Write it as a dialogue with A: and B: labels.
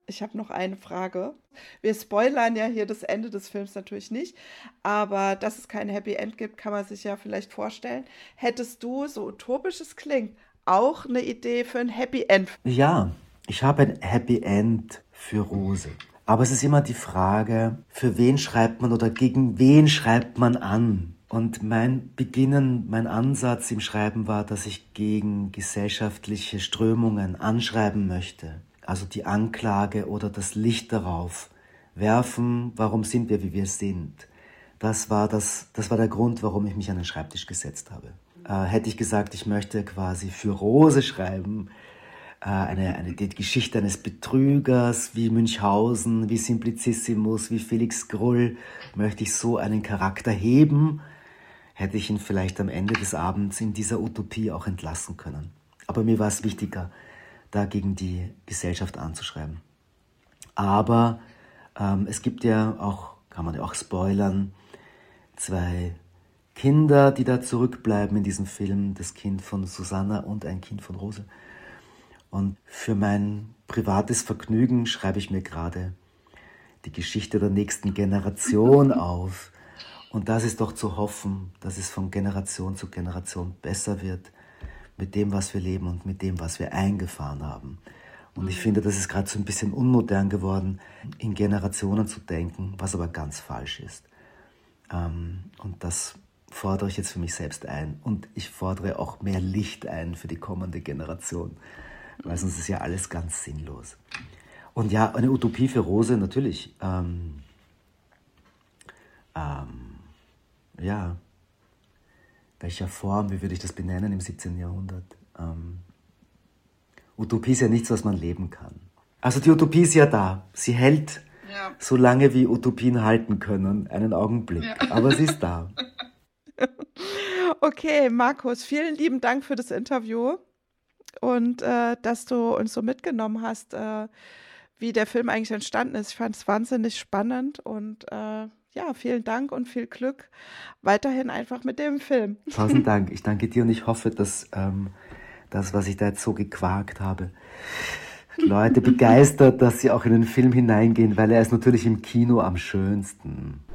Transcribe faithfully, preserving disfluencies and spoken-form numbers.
A: Ich habe noch eine Frage. Wir spoilern ja hier das Ende des Films natürlich nicht, aber dass es kein Happy End gibt, kann man sich ja vielleicht vorstellen. Hättest du, so utopisch es klingt, auch eine Idee für ein Happy End?
B: Ja, ich habe ein Happy End für Rose. Aber es ist immer die Frage, für wen schreibt man oder gegen wen schreibt man an? Und mein Beginnen, mein Ansatz im Schreiben war, dass ich gegen gesellschaftliche Strömungen anschreiben möchte. Also die Anklage oder das Licht darauf werfen, warum sind wir, wie wir sind. Das war, das, das war der Grund, warum ich mich an den Schreibtisch gesetzt habe. Äh, hätte ich gesagt, ich möchte quasi für Rose schreiben, äh, eine, eine die Geschichte eines Betrügers wie Münchhausen, wie Simplicissimus, wie Felix Grull, möchte ich so einen Charakter heben, hätte ich ihn vielleicht am Ende des Abends in dieser Utopie auch entlassen können. Aber mir war es wichtiger, da gegen die Gesellschaft anzuschreiben. Aber ähm, es gibt ja auch, kann man ja auch spoilern, zwei Kinder, die da zurückbleiben in diesem Film, das Kind von Susanna und ein Kind von Rose. Und für mein privates Vergnügen schreibe ich mir gerade die Geschichte der nächsten Generation auf. Und das ist doch zu hoffen, dass es von Generation zu Generation besser wird mit dem, was wir leben und mit dem, was wir eingefahren haben. Und ich finde, das ist gerade so ein bisschen unmodern geworden, in Generationen zu denken, was aber ganz falsch ist. Ähm, und das fordere ich jetzt für mich selbst ein. Und ich fordere auch mehr Licht ein für die kommende Generation, weil sonst ist ja alles ganz sinnlos. Und ja, eine Utopie für Rose, natürlich. Ähm, ähm, ja, welcher Form, wie würde ich das benennen im siebzehnten. Jahrhundert? Ähm, Utopie ist ja nichts, was man leben kann. Also die Utopie ist ja da. Sie hält
A: Ja.
B: so lange, wie Utopien halten können, einen Augenblick.
A: Ja.
B: Aber sie ist da.
A: Okay, Markus, vielen lieben Dank für das Interview und äh, dass du uns so mitgenommen hast, äh, wie der Film eigentlich entstanden ist. Ich fand es wahnsinnig spannend und äh, ja, vielen Dank und viel Glück weiterhin einfach mit dem Film.
B: Tausend Dank. Ich danke dir und ich hoffe, dass ähm, das, was ich da jetzt so gequakt habe, Leute begeistert, dass sie auch in den Film hineingehen, weil er ist natürlich im Kino am schönsten.